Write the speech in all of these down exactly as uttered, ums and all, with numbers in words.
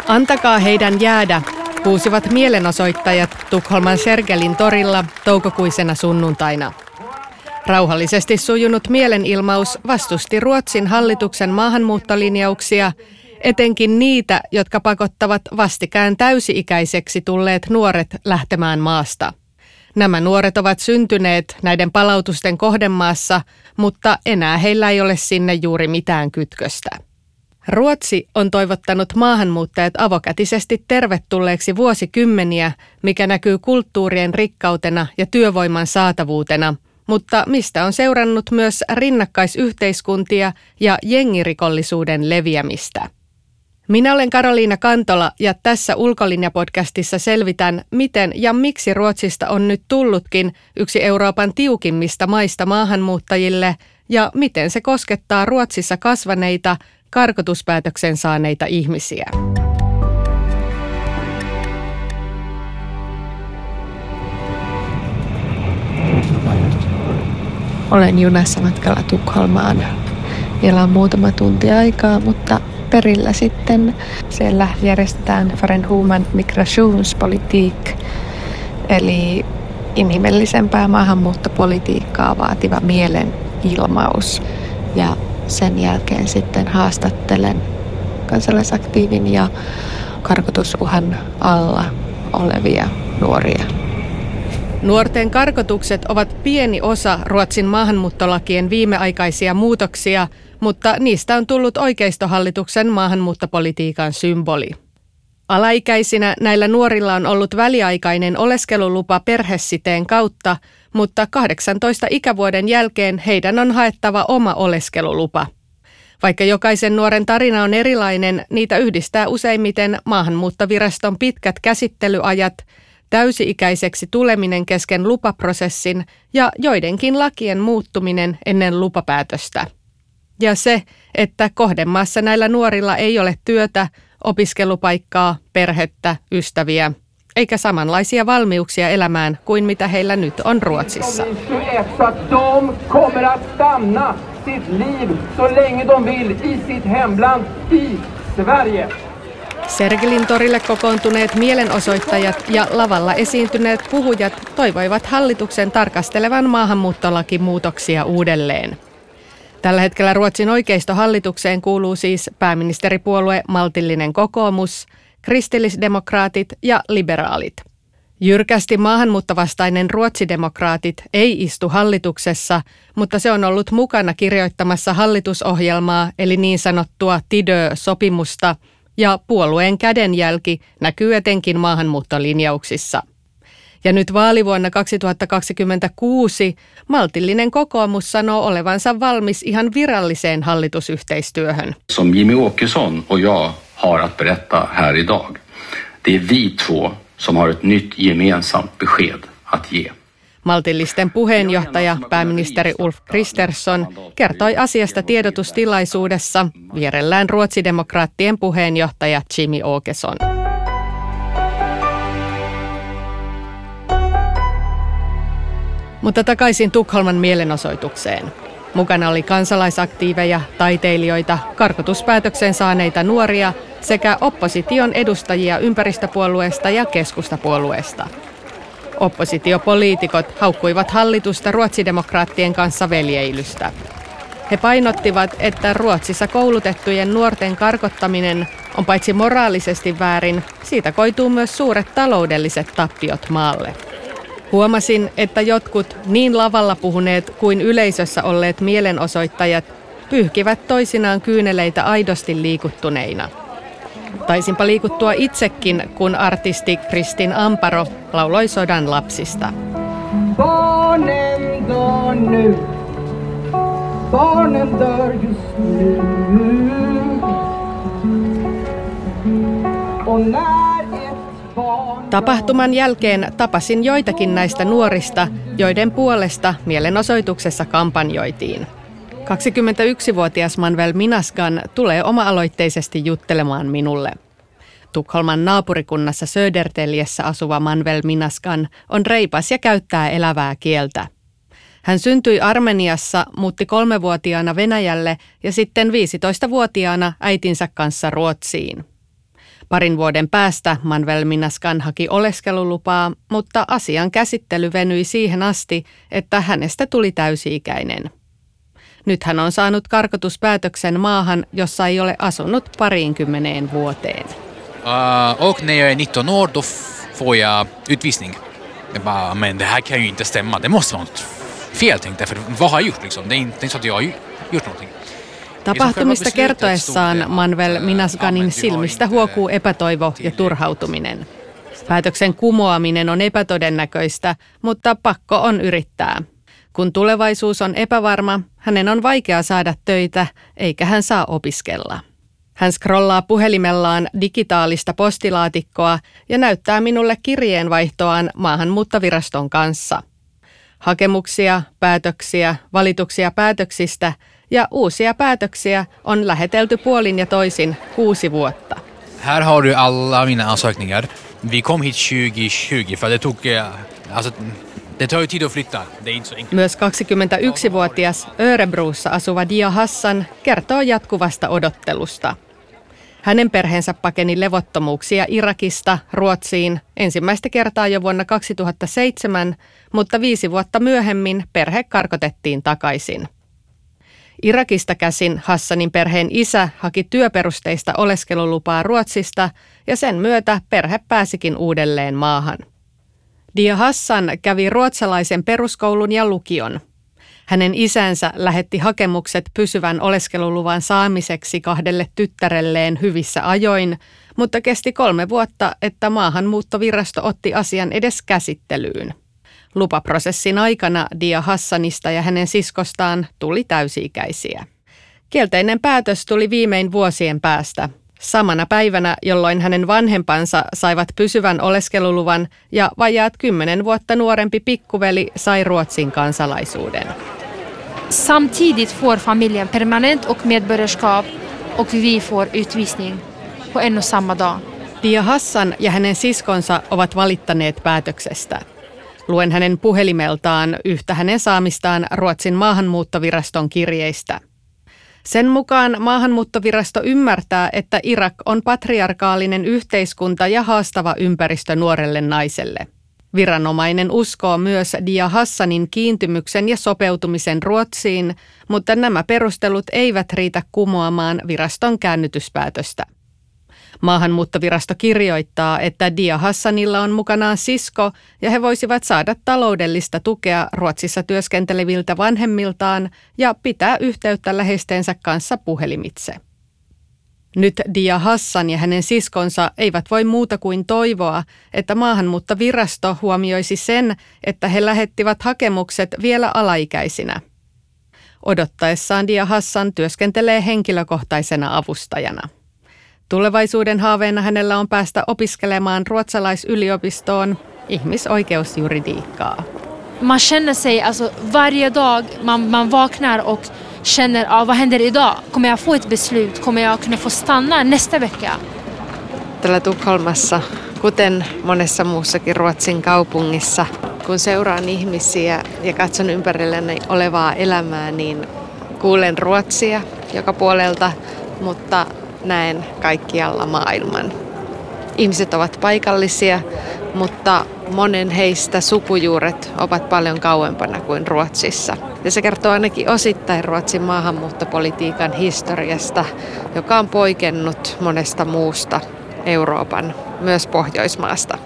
Antakaa heidän jäädä, huusivat mielenosoittajat Tukholman Sergelin torilla toukokuisena sunnuntaina. Rauhallisesti sujunut mielenilmaus vastusti Ruotsin hallituksen maahanmuuttolinjauksia, etenkin niitä, jotka pakottavat vastikään täysi-ikäiseksi tulleet nuoret lähtemään maasta. Nämä nuoret ovat syntyneet näiden palautusten kohdemaassa, mutta enää heillä ei ole sinne juuri mitään kytköstä. Ruotsi on toivottanut maahanmuuttajat avokätisesti tervetulleeksi vuosikymmeniä, mikä näkyy kulttuurien rikkautena ja työvoiman saatavuutena, mutta mistä on seurannut myös rinnakkaisyhteiskuntia ja jengirikollisuuden leviämistä. Minä olen Karoliina Kantola ja tässä Ulkolinja-podcastissa selvitän, miten ja miksi Ruotsista on nyt tullutkin yksi Euroopan tiukimmista maista maahanmuuttajille ja miten se koskettaa Ruotsissa kasvaneita, karkotuspäätöksen saaneita ihmisiä. Olen junassa matkalla Tukholmaan. Vielä on muutama tunti aikaa, mutta perillä sitten siellä järjestetään Föränhuman migrationspolitik, eli inhimillisempää maahanmuuttopolitiikkaa vaativa mielenilmaus. Ja sen jälkeen sitten haastattelen kansalaisaktiivin ja karkotusuhan alla olevia nuoria. Nuorten karkotukset ovat pieni osa Ruotsin maahanmuuttolakien viimeaikaisia muutoksia, mutta niistä on tullut oikeistohallituksen maahanmuuttopolitiikan symboli. Alaikäisinä näillä nuorilla on ollut väliaikainen oleskelulupa perhesiteen kautta, mutta kahdeksantoista ikävuoden jälkeen heidän on haettava oma oleskelulupa. Vaikka jokaisen nuoren tarina on erilainen, niitä yhdistää useimmiten maahanmuuttoviraston pitkät käsittelyajat, täysi-ikäiseksi tuleminen kesken lupaprosessin ja joidenkin lakien muuttuminen ennen lupapäätöstä. Ja se, että kohdemaassa näillä nuorilla ei ole työtä, opiskelupaikkaa, perhettä, ystäviä, eikä samanlaisia valmiuksia elämään kuin mitä heillä nyt on Ruotsissa. Sergelin torille kokoontuneet mielenosoittajat ja lavalla esiintyneet puhujat toivoivat hallituksen tarkastelevan maahanmuuttolakimuutoksia uudelleen. Tällä hetkellä Ruotsin oikeistohallitukseen kuuluu siis pääministeripuolue Maltillinen kokoomus, kristillisdemokraatit ja liberaalit. Jyrkästi maahanmuuttovastainen ruotsidemokraatit ei istu hallituksessa, mutta se on ollut mukana kirjoittamassa hallitusohjelmaa eli niin sanottua Tidö-sopimusta, ja puolueen kädenjälki näkyy etenkin maahanmuuttolinjauksissa. Ja nyt vaalivuonna kaksituhattakaksikymmentäkuusi Maltillinen kokoomus sanoo olevansa valmis ihan viralliseen hallitusyhteistyöhön. Som Jimmy Åkesson och jag har att berätta här idag. Det är vi två som har ett nytt gemensamt besked att ge. Maltillisten puheenjohtaja, pääministeri Ulf Kristersson, kertoi asiasta tiedotustilaisuudessa vierellään ruotsidemokraattien puheenjohtaja Jimmy Åkesson. Mutta takaisin Tukholman mielenosoitukseen. Mukana oli kansalaisaktiiveja, taiteilijoita, karkotuspäätöksen saaneita nuoria sekä opposition edustajia ympäristöpuolueesta ja keskustapuolueesta. Oppositiopoliitikot haukkuivat hallitusta ruotsidemokraattien kanssa veljeilystä. He painottivat, että Ruotsissa koulutettujen nuorten karkottaminen on paitsi moraalisesti väärin, siitä koituu myös suuret taloudelliset tappiot maalle. Huomasin, että jotkut niin lavalla puhuneet kuin yleisössä olleet mielenosoittajat pyyhkivät toisinaan kyyneleitä aidosti liikuttuneina. Taisinpa liikuttua itsekin, kun artisti Kristin Amparo lauloi sodan lapsista. Barnen dör nu. Barnen dör just nu. Tapahtuman jälkeen tapasin joitakin näistä nuorista, joiden puolesta mielenosoituksessa kampanjoitiin. kaksikymmentäyksivuotias Manuel Minaskan tulee oma-aloitteisesti juttelemaan minulle. Tukholman naapurikunnassa Södertäljessä asuva Manuel Minaskan on reipas ja käyttää elävää kieltä. Hän syntyi Armeniassa, muutti kolmevuotiaana Venäjälle ja sitten viisitoistavuotiaana äitinsä kanssa Ruotsiin. Parin vuoden päästä Manuel Minascan haki oleskelulupaa, mutta asian käsittely venyi siihen asti, että hänestä tuli täysi-ikäinen. Nyt hän on saanut karkotuspäätöksen maahan, jossa ei ole asunut pariinkymmeneen vuoteen. Uh, och när jag är nitton år då får jag utvisning. Jag bara, men det här kan ju inte stämma. Det måste vara något fel, tänkte jag. För vad har jag gjort liksom? Det är inte så att jag har gjort någonting. Tapahtumista kertoessaan Manuel Minascanin silmistä huokuu epätoivo ja turhautuminen. Päätöksen kumoaminen on epätodennäköistä, mutta pakko on yrittää. Kun tulevaisuus on epävarma, hänen on vaikea saada töitä, eikä hän saa opiskella. Hän scrollaa puhelimellaan digitaalista postilaatikkoa ja näyttää minulle kirjeenvaihtoaan maahanmuuttoviraston kanssa. Hakemuksia, päätöksiä, valituksia päätöksistä ja uusia päätöksiä on lähetelty puolin ja toisin kuusi vuotta. Här har du alla mina ansökningar. Vi kom hit tjugo tjugo för det tog alltså det tar ju tid att flytta. Det är inte så enkelt. Myös kaksikymmentäyksivuotias Örebrossa asuva Dia Hassan kertoo jatkuvasta odottelusta. Hänen perheensä pakeni levottomuuksia Irakista Ruotsiin ensimmäistä kertaa jo vuonna kaksituhattaseitsemän, mutta viisi vuotta myöhemmin perhe karkotettiin takaisin. Irakista käsin Hassanin perheen isä haki työperusteista oleskelulupaa Ruotsista ja sen myötä perhe pääsikin uudelleen maahan. Dia Hassan kävi ruotsalaisen peruskoulun ja lukion. Hänen isänsä lähetti hakemukset pysyvän oleskeluluvan saamiseksi kahdelle tyttärelleen hyvissä ajoin, mutta kesti kolme vuotta, että maahanmuuttovirasto otti asian edes käsittelyyn. Lupaprosessin aikana Dia Hassanista ja hänen siskostaan tuli täysi-ikäisiä. Kielteinen päätös tuli viimein vuosien päästä. Samana päivänä, jolloin hänen vanhempansa saivat pysyvän oleskeluluvan ja vajaat kymmenen vuotta nuorempi pikkuveli sai Ruotsin kansalaisuuden. Samtidigt får familjen permanent och medborgarskap och vi får utvisning på en och samma dag. Dia Hassan ja hänen siskonsa ovat valittaneet päätöksestä. Luen hänen puhelimeltaan yhtä hänen saamistaan Ruotsin maahanmuuttoviraston kirjeistä. Sen mukaan maahanmuuttovirasto ymmärtää, että Irak on patriarkaalinen yhteiskunta ja haastava ympäristö nuorelle naiselle. Viranomainen uskoo myös Dia Hassanin kiintymyksen ja sopeutumisen Ruotsiin, mutta nämä perustelut eivät riitä kumoamaan viraston käännytyspäätöstä. Maahanmuuttovirasto kirjoittaa, että Dia Hassanilla on mukanaan sisko ja he voisivat saada taloudellista tukea Ruotsissa työskenteleviltä vanhemmiltaan ja pitää yhteyttä läheistensä kanssa puhelimitse. Nyt Dia Hassan ja hänen siskonsa eivät voi muuta kuin toivoa, että maahanmuuttovirasto huomioisi sen, että he lähettivät hakemukset vielä alaikäisinä. Odottaessaan Dia Hassan työskentelee henkilökohtaisena avustajana. Tulevaisuuden haaveena hänellä on päästä opiskelemaan ruotsalaisyliopistoon ihmisoikeusjuridiikkaa. Man känner sig alltså varje dag man man vaknar och känner ah, vad händer idag? Kommer jag få ett beslut? Kommer jag kunna få stanna nästa vecka? Täällä Tukholmassa, kuten monessa muussakin Ruotsin kaupungissa, kun seuraan ihmisiä ja katson ympärilläni olevaa elämää, niin kuulen ruotsia joka puolelta, mutta näen kaikkialla maailman. Ihmiset ovat paikallisia, mutta monen heistä sukujuuret ovat paljon kauempana kuin Ruotsissa. Ja se kertoo ainakin osittain Ruotsin maahanmuuttopolitiikan historiasta, joka on poikennut monesta muusta Euroopan, myös Pohjoismaasta.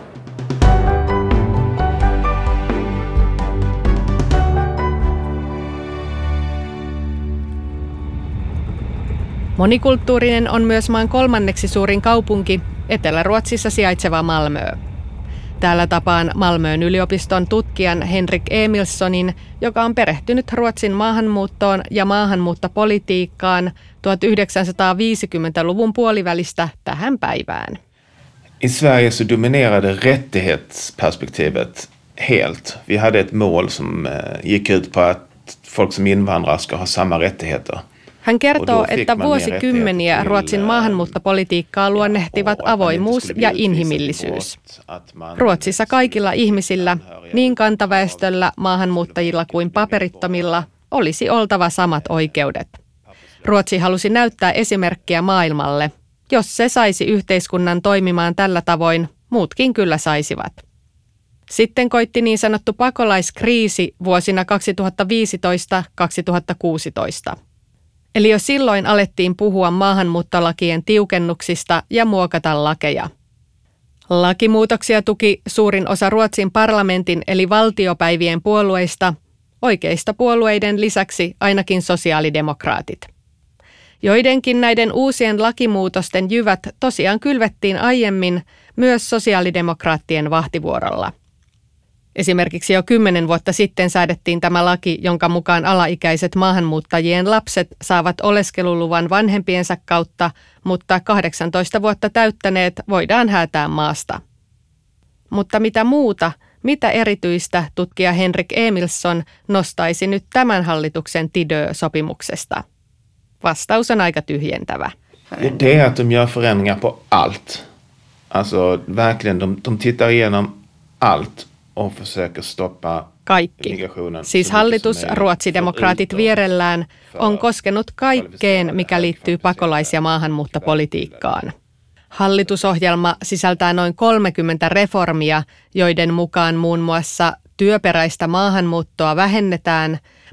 Monikulttuurinen on myös maan kolmanneksi suurin kaupunki, Etelä-Ruotsissa sijaitseva Malmö. Täällä tapaan Malmön yliopiston tutkijan Henrik Emilssonin, joka on perehtynyt Ruotsin maahanmuuttoon ja maahanmuuttopolitiikkaan tuhatyhdeksänsataaviisikymmentäluvun puolivälistä tähän päivään. I Sverige så dominerade rättighetsperspektivet helt. Vi hade ett mål som gick ut på att folk som invandrar ska ha samma rättigheter. Hän kertoo, että vuosikymmeniä Ruotsin maahanmuuttopolitiikkaa luonnehtivat avoimuus ja inhimillisyys. Ruotsissa kaikilla ihmisillä, niin kantaväestöllä, maahanmuuttajilla kuin paperittomilla, olisi oltava samat oikeudet. Ruotsi halusi näyttää esimerkkiä maailmalle. Jos se saisi yhteiskunnan toimimaan tällä tavoin, muutkin kyllä saisivat. Sitten koitti niin sanottu pakolaiskriisi vuosina kaksituhattaviisitoista kaksituhattakuusitoista. Eli jo silloin alettiin puhua maahanmuuttolakien tiukennuksista ja muokata lakeja. Lakimuutoksia tuki suurin osa Ruotsin parlamentin eli valtiopäivien puolueista, oikeista puolueiden lisäksi ainakin sosiaalidemokraatit. Joidenkin näiden uusien lakimuutosten jyvät tosiaan kylvettiin aiemmin myös sosiaalidemokraattien vahtivuorolla. Esimerkiksi jo kymmenen vuotta sitten säädettiin tämä laki, jonka mukaan alaikäiset maahanmuuttajien lapset saavat oleskeluluvan vanhempiensa kautta, mutta kahdeksantoista vuotta täyttäneet voidaan häätää maasta. Mutta mitä muuta, mitä erityistä tutkija Henrik Emilsson nostaisi nyt tämän hallituksen Tidö-sopimuksesta? Vastaus on aika tyhjentävä. Det är att de gör förändringar på allt. Alltså verkligen, de, de tittar igenom allt och försöker stoppa kaikki. Siis hallitus, ruotsidemokraatit vierellään, on koskenut kaikkeen, mikä liittyy pakolais- ja maahanmuuttopolitiikkaan. Hallitusohjelma sisältää noin kolmekymmentä reformia, joiden mukaan muun muassa työperäistä maahanmuuttoa vähennetään,